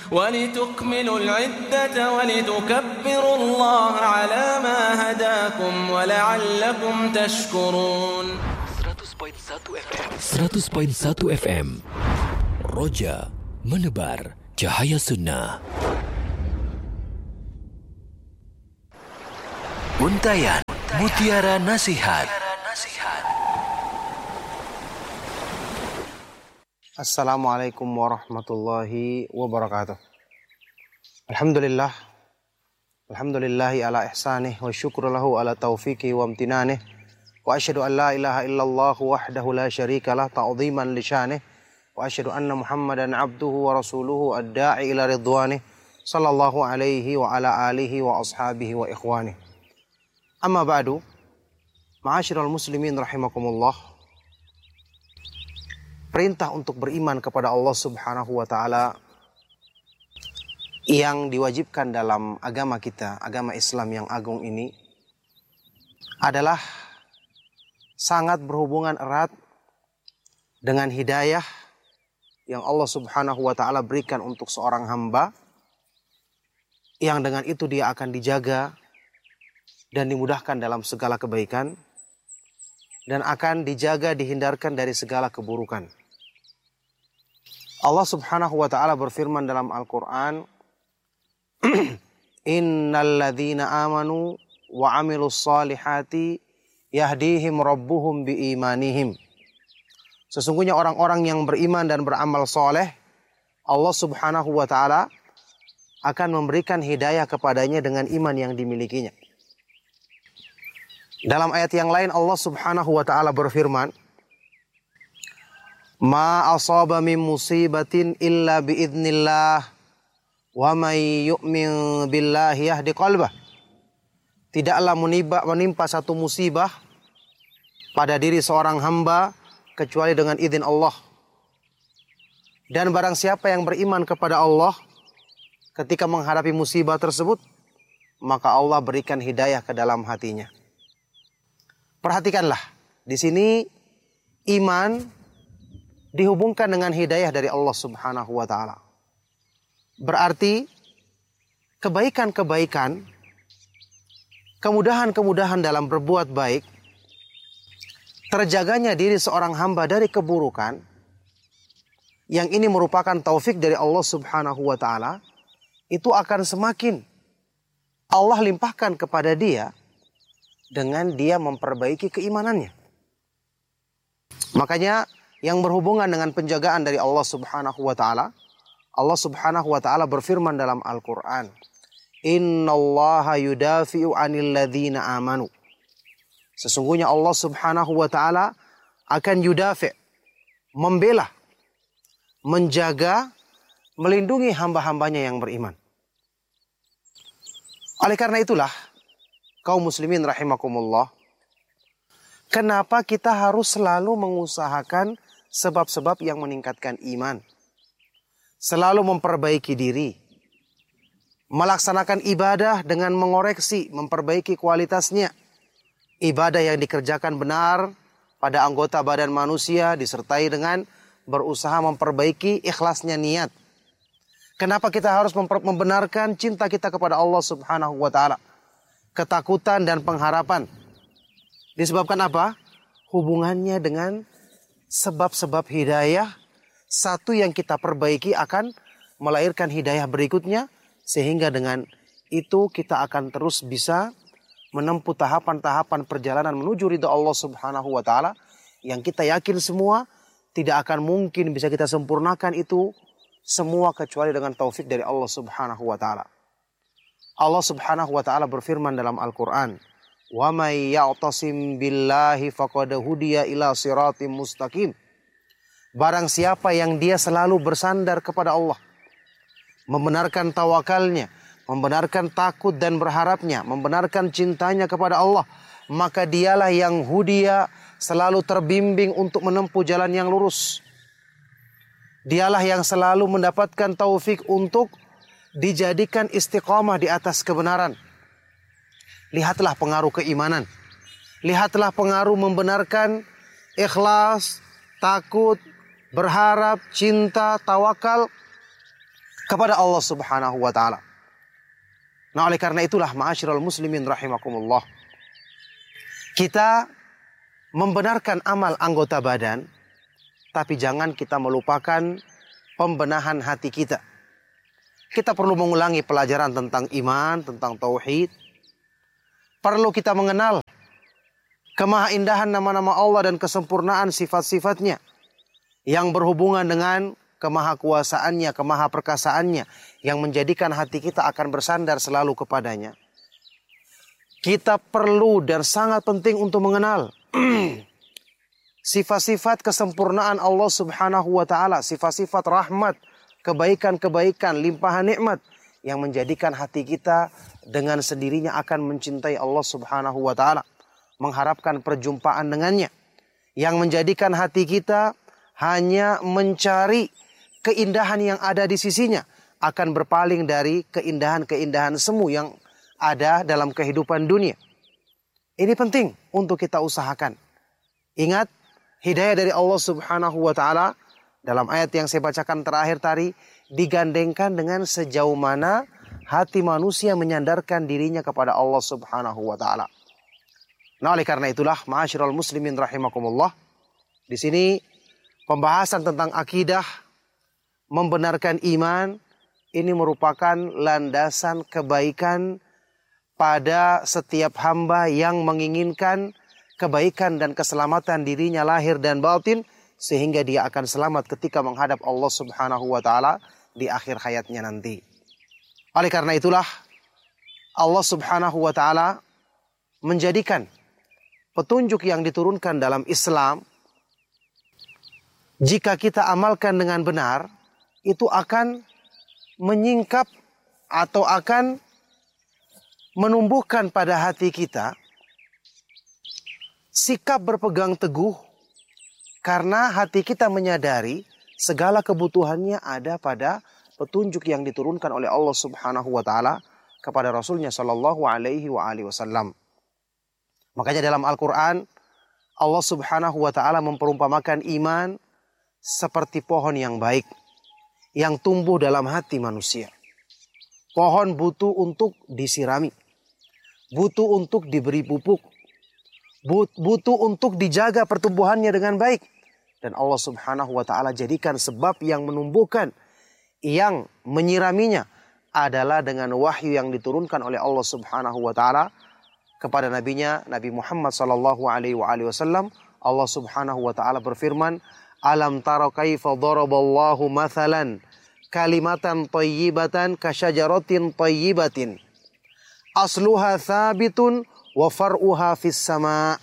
ولتكملوا العدة ولتكبروا الله على ما هداكم ولعلكم تشكرون. 100.1 FM Roja menebar cahaya sunnah. Untayan Mutiara Nasihat. Assalamualaikum warahmatullahi wabarakatuh. Alhamdulillahi ala ihsanih wa syukru lahu ala taufiqi wa amtinanih. Wa asyhadu an la ilaha illallah wahdahu la syarika lah ta'dhiman li syanih. Wa asyhadu anna Muhammadan abduhu wa rasuluhu ad-da'i ila ridwanih sallallahu alaihi wa ala alihi wa ashabihi wa ikhwanih. Amma ba'du, ma'asyiral muslimin rahimakumullah. Perintah untuk beriman kepada Allah Subhanahu wa taala yang diwajibkan dalam agama kita, agama Islam yang agung ini adalah sangat berhubungan erat dengan hidayah yang Allah Subhanahu wa taala berikan untuk seorang hamba, yang dengan itu dia akan dijaga dan dimudahkan dalam segala kebaikan dan akan dijaga dihindarkan dari segala keburukan. Allah Subhanahu wa taala berfirman dalam Al-Qur'an, Innal ladzina amanu wa 'amilus solihati yahdihim rabbuhum biimanihim. Sesungguhnya orang-orang yang beriman dan beramal soleh, Allah Subhanahu wa taala akan memberikan hidayah kepadanya dengan iman yang dimilikinya. Dalam ayat yang lain Allah Subhanahu wa taala berfirman, Ma asaba min musibatin illa biidznillah wa may yu'min billahi yahdi qalbah. Tidaklah menimpa satu musibah pada diri seorang hamba kecuali dengan izin Allah. Dan barang siapa yang beriman kepada Allah ketika menghadapi musibah tersebut, maka Allah berikan hidayah ke dalam hatinya. Perhatikanlah, di sini iman dihubungkan dengan hidayah dari Allah Subhanahu wa taala. Berarti kebaikan-kebaikan, kemudahan-kemudahan dalam berbuat baik, terjaganya diri seorang hamba dari keburukan, yang ini merupakan taufik dari Allah Subhanahu wa taala, itu akan semakin Allah limpahkan kepada dia dengan dia memperbaiki keimanannya. Makanya yang berhubungan dengan penjagaan dari Allah Subhanahu wa taala, Allah Subhanahu wa taala berfirman dalam Al-Qur'an, Innallaha yudafi'u 'anil ladzina amanu. Sesungguhnya Allah Subhanahu wa taala akan yudafi', membela, menjaga, melindungi hamba-hambanya yang beriman. Oleh karena itulah, kaum muslimin rahimakumullah, kenapa kita harus selalu mengusahakan sebab-sebab yang meningkatkan iman, selalu memperbaiki diri, melaksanakan ibadah dengan mengoreksi, memperbaiki kualitasnya. Ibadah yang dikerjakan benar pada anggota badan manusia disertai dengan berusaha memperbaiki ikhlasnya niat. Kenapa kita harus membenarkan cinta kita kepada Allah Subhanahu wa taala? Ketakutan dan pengharapan. Disebabkan apa? Hubungannya dengan sebab-sebab hidayah. Satu yang kita perbaiki akan melahirkan hidayah berikutnya, sehingga dengan itu kita akan terus bisa menempuh tahapan-tahapan perjalanan menuju ridha Allah Subhanahu wa taala, yang kita yakin semua tidak akan mungkin bisa kita sempurnakan itu semua kecuali dengan taufik dari Allah Subhanahu wa taala. Allah Subhanahu wa taala berfirman dalam Al-Qur'an, "Wa may ya'tasim billahi faqad hudiya ila siratim mustaqim." Barang siapa yang dia selalu bersandar kepada Allah, membenarkan tawakalnya, membenarkan takut dan berharapnya, membenarkan cintanya kepada Allah, maka dialah yang hudia, selalu terbimbing untuk menempuh jalan yang lurus. Dialah yang selalu mendapatkan taufik untuk dijadikan istiqamah di atas kebenaran. Lihatlah pengaruh keimanan. Lihatlah pengaruh membenarkan ikhlas, takut, berharap, cinta, tawakal. kepada Allah Subhanahu wa taala. Nah, oleh karena itulah ma'asyiral muslimin rahimakumullah, kita membenarkan amal anggota badan, tapi jangan kita melupakan pembenahan hati kita. Kita perlu mengulangi pelajaran tentang iman, tentang tauhid. Perlu kita mengenal kemahaindahan nama-nama Allah dan kesempurnaan sifat-sifatnya yang berhubungan dengan kemahakuasaannya, kemahaperkasaannya, yang menjadikan hati kita akan bersandar selalu kepadanya. Kita perlu dan sangat penting untuk mengenal sifat-sifat kesempurnaan Allah Subhanahu wa taala, sifat-sifat rahmat, kebaikan-kebaikan, limpahan nikmat yang menjadikan hati kita dengan sendirinya akan mencintai Allah Subhanahu wa taala, mengharapkan perjumpaan dengannya, yang menjadikan hati kita hanya mencari keindahan yang ada di sisinya, akan berpaling dari keindahan-keindahan semu yang ada dalam kehidupan dunia. Ini penting untuk kita usahakan. Ingat, hidayah dari Allah Subhanahu wa taala dalam ayat yang saya bacakan terakhir tadi digandengkan dengan sejauh mana hati manusia menyandarkan dirinya kepada Allah Subhanahu wa taala. Nah, oleh karena itulah ma'asyiral muslimin rahimakumullah, di sini pembahasan tentang akidah, membenarkan iman, ini merupakan landasan kebaikan pada setiap hamba yang menginginkan kebaikan dan keselamatan dirinya lahir dan batin, sehingga dia akan selamat ketika menghadap Allah Subhanahu wa taala di akhir hayatnya nanti. Oleh karena itulah Allah Subhanahu wa taala menjadikan petunjuk yang diturunkan dalam Islam, jika kita amalkan dengan benar, itu akan menyingkap atau akan menumbuhkan pada hati kita sikap berpegang teguh, karena hati kita menyadari segala kebutuhannya ada pada petunjuk yang diturunkan oleh Allah Subhanahu wa taala kepada Rasulnya sallallahu alaihi wasallam. Makanya dalam Al-Qur'an Allah Subhanahu wa taala memperumpamakan iman seperti pohon yang baik yang tumbuh dalam hati manusia. Pohon butuh untuk disirami, butuh untuk diberi pupuk, butuh untuk dijaga pertumbuhannya dengan baik. Dan Allah Subhanahu wa taala jadikan sebab yang menumbuhkan, yang menyiraminya adalah dengan wahyu yang diturunkan oleh Allah Subhanahu wa taala kepada nabinya Nabi Muhammad sallallahu alaihi wasallam. Allah Subhanahu wa taala berfirman, "Alam tara kaifa daraballahu mathalan kalimatan thayyibatan kasyajaratin thayyibatin asluha thabitun wa far'uha fis sama."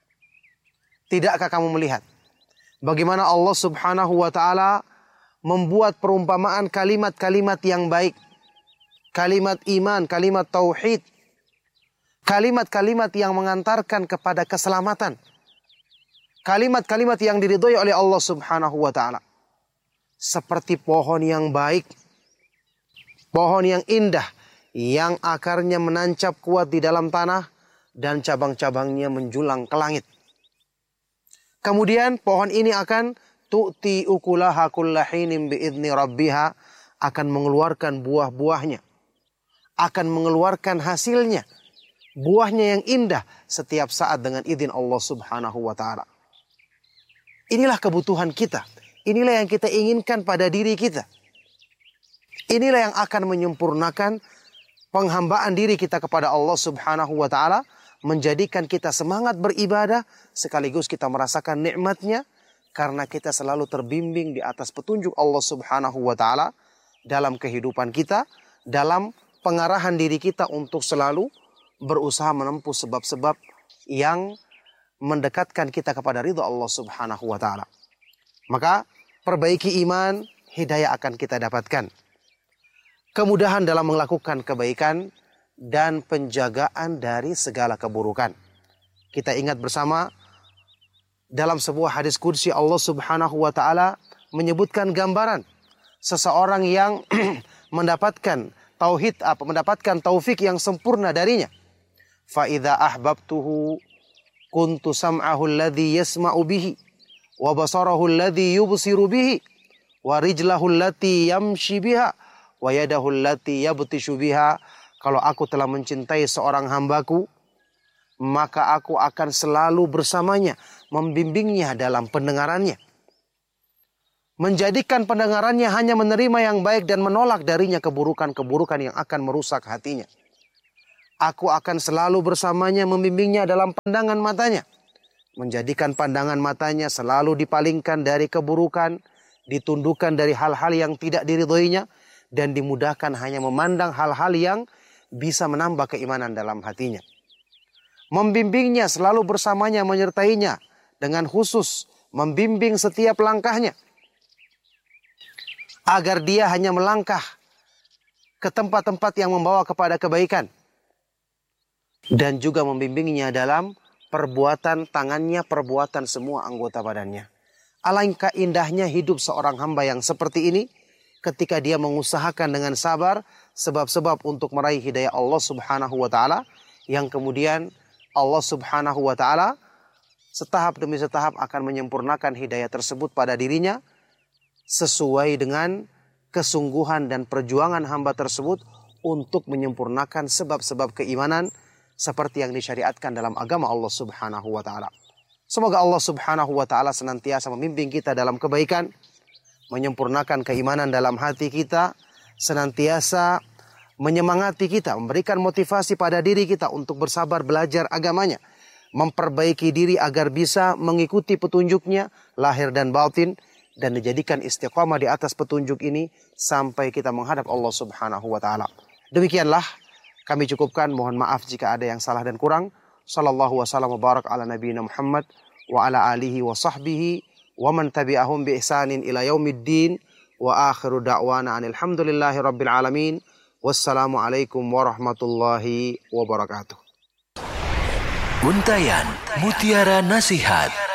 Tidakkah kamu melihat bagaimana Allah Subhanahu wa taala membuat perumpamaan kalimat-kalimat yang baik, kalimat iman, kalimat tauhid, kalimat-kalimat yang mengantarkan kepada keselamatan, kalimat-kalimat yang diridhoi oleh Allah Subhanahu wa taala. Seperti pohon yang baik, pohon yang indah, yang akarnya menancap kuat di dalam tanah dan cabang-cabangnya menjulang ke langit. Kemudian pohon ini akan tu'ti ukulaha kulla hinin bi'idni rabbiha, akan mengeluarkan buah-buahnya, akan mengeluarkan hasilnya, buahnya yang indah setiap saat dengan izin Allah Subhanahu wa taala. Inilah kebutuhan kita. Inilah yang kita inginkan pada diri kita. Inilah yang akan menyempurnakan penghambaan diri kita kepada Allah Subhanahu wa taala, menjadikan kita semangat beribadah sekaligus kita merasakan nikmatnya karena kita selalu terbimbing di atas petunjuk Allah Subhanahu wa taala dalam kehidupan kita, dalam pengarahan diri kita untuk selalu berusaha menempuh sebab-sebab yang mendekatkan kita kepada ridha Allah Subhanahu wa taala. Maka perbaiki iman, hidayah akan kita dapatkan. Kemudahan dalam melakukan kebaikan dan penjagaan dari segala keburukan. Kita ingat bersama dalam sebuah hadis qudsi Allah Subhanahu wa taala menyebutkan gambaran seseorang yang mendapatkan tauhid, mendapatkan taufik yang sempurna darinya. Fa idza ahbabtuhu kuntu sam'ahu alladhi yasma'u bihi wa basarahu alladhi yubsiru bihi wa rijlahu allati yamshi biha wa yadahu allati yabtishu biha, kalau aku telah mencintai seorang hambaku, maka aku akan selalu bersamanya, membimbingnya dalam pendengarannya. Menjadikan pendengarannya hanya menerima yang baik dan menolak darinya keburukan-keburukan yang akan merusak hatinya. Aku akan selalu bersamanya, membimbingnya dalam pandangan matanya. Menjadikan pandangan matanya selalu dipalingkan dari keburukan, ditundukkan dari hal-hal yang tidak diridhoinya, dan dimudahkan hanya memandang hal-hal yang bisa menambah keimanan dalam hatinya. Membimbingnya, selalu bersamanya, menyertainya dengan khusus, membimbing setiap langkahnya, agar dia hanya melangkah ke tempat-tempat yang membawa kepada kebaikan. Dan juga membimbingnya dalam perbuatan tangannya, perbuatan semua anggota badannya. Alangkah indahnya hidup seorang hamba yang seperti ini, ketika dia mengusahakan dengan sabar sebab-sebab untuk meraih hidayah Allah subhanahu wa ta'ala, yang kemudian Allah subhanahu wa ta'ala setahap demi setahap akan menyempurnakan hidayah tersebut pada dirinya, sesuai dengan kesungguhan dan perjuangan hamba tersebut untuk menyempurnakan sebab-sebab keimanan seperti yang disyariatkan dalam agama Allah subhanahu wa ta'ala. Semoga Allah subhanahu wa ta'ala senantiasa membimbing kita dalam kebaikan, menyempurnakan keimanan dalam hati kita, senantiasa menyemangati kita, memberikan motivasi pada diri kita untuk bersabar belajar agamanya, memperbaiki diri agar bisa mengikuti petunjuknya lahir dan batin, dan dijadikan istiqamah di atas petunjuk ini sampai kita menghadap Allah subhanahu wa ta'ala. Demikianlah kami cukupkan, mohon maaf jika ada yang salah dan kurang. Sallallahu wasallam wa barak ala nabiyina Muhammad wa ala alihi wa sahbihi wa man tabi'ahum bi ihsanin ila yaumiddin, wa akhiru da'wana anil hamdulillahi rabbil alamin. Wassalamu alaikum warahmatullahi wabarakatuh. Untayan Mutiara Nasihat.